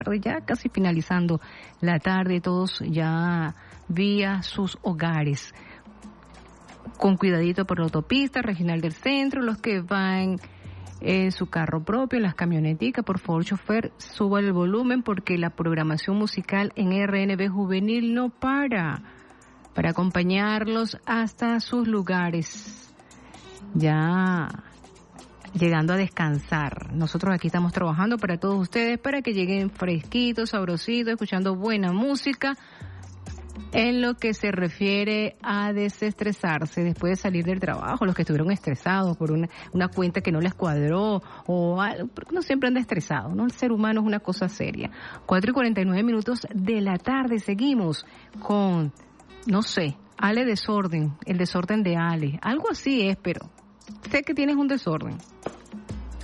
ya casi finalizando la tarde, todos ya vía sus hogares. Con cuidadito por la autopista regional del centro, los que van en su carro propio, en las camioneticas, por favor, chofer, suba el volumen porque la programación musical en RNB Juvenil no para acompañarlos hasta sus lugares. Ya llegando a descansar. Nosotros aquí estamos trabajando para todos ustedes, para que lleguen fresquitos, sabrositos, escuchando buena música, en lo que se refiere a desestresarse después de salir del trabajo, los que estuvieron estresados por una cuenta que no les cuadró o algo, porque no siempre anda estresado, ¿no? El ser humano es una cosa seria. 4:49 de la tarde, seguimos con, no sé, Ale Desorden, el desorden de Ale, algo así es, pero sé que tienes un desorden.